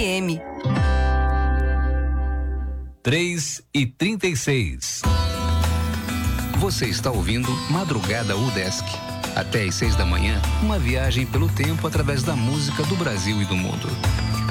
M. 3h36. Você está ouvindo Madrugada UDESC. Até às 6 da manhã, uma viagem pelo tempo através da música do Brasil e do mundo.